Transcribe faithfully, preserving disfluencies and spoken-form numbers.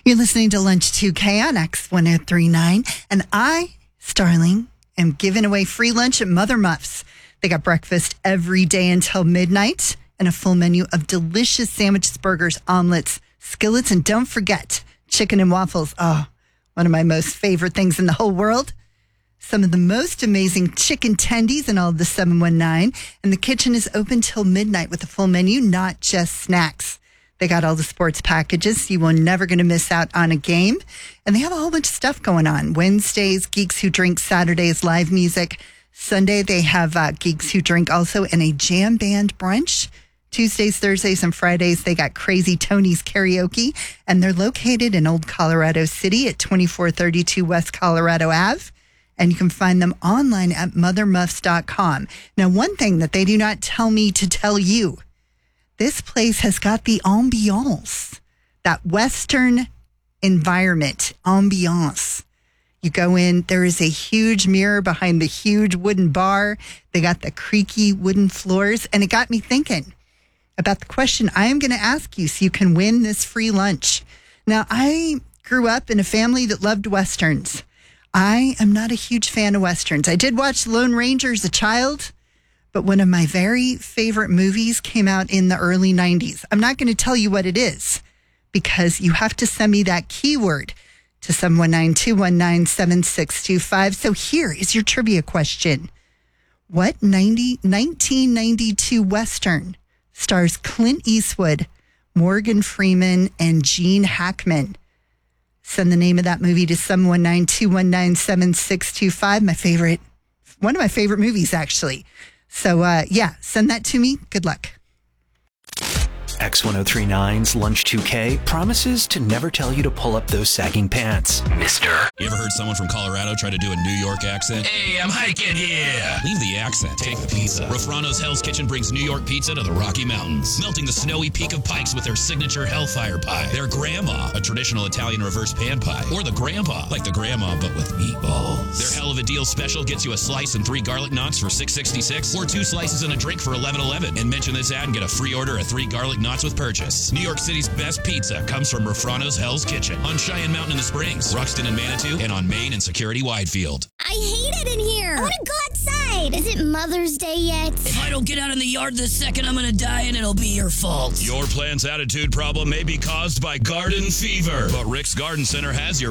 You're listening to Lunch two K on X ten thirty-nine, and I, Starling, am giving away free lunch at Mother Muffs. They got breakfast every day until midnight and a full menu of delicious sandwiches, burgers, omelets, skillets, and don't forget, chicken and waffles. Oh, one of my most favorite things in the whole world. Some of the most amazing chicken tendies in all of the seven one nine, and the kitchen is open till midnight with a full menu, not just snacks. They got all the sports packages. You will never going to miss out on a game. And they have a whole bunch of stuff going on. Wednesdays, Geeks Who Drink. Saturdays, live music. Sunday, they have uh, Geeks Who Drink also and a jam band brunch. Tuesdays, Thursdays, and Fridays, they got Crazy Tony's Karaoke. And they're located in Old Colorado City at twenty-four thirty-two West Colorado Avenue. And you can find them online at mother muffs dot com. Now, one thing that they do not tell me to tell you, this place has got the ambiance, that Western environment, ambiance. You go in, there is a huge mirror behind the huge wooden bar. They got the creaky wooden floors. And it got me thinking about the question I am going to ask you so you can win this free lunch. Now, I grew up in a family that loved Westerns. I am not a huge fan of Westerns. I did watch Lone Ranger as a child, but one of my very favorite movies came out in the early nineties. I'm not going to tell you what it is because you have to send me that keyword to seven one nine, two one nine, seven six two five. So here is your trivia question. What ninety, nineteen ninety-two Western stars Clint Eastwood, Morgan Freeman, and Gene Hackman? Send the name of that movie to seven one nine, two one nine, seven six two five. My favorite, one of my favorite movies, actually. So, uh, yeah, send that to me. Good luck. X ten thirty-nine's Lunch two K promises to never tell you to pull up those sagging pants. Mister. You ever heard someone from Colorado try to do a New York accent? Hey, I'm hiking here. Leave the accent. Take the pizza. Rafrano's Hell's Kitchen brings New York pizza to the Rocky Mountains, melting the snowy peak of Pikes with their signature Hellfire pie. Their Grandma, a traditional Italian reverse pan pie. Or the Grandpa, like the Grandma but with meatballs. Their Hell of a Deal special gets you a slice and three garlic knots for six sixty-six, or two slices and a drink for eleven eleven. And mention this ad and get a free order of three garlic knots with purchase. New York City's best pizza comes from Rafrano's Hell's Kitchen on Cheyenne Mountain in the Springs, Ruxton and Manitou, and on Main and Security Widefield. I hate it in here. I want to go outside. Is it Mother's Day yet? If I don't get out in the yard this second, I'm going to die and it'll be your fault. Your plant's attitude problem may be caused by garden fever, but Rick's Garden Center has your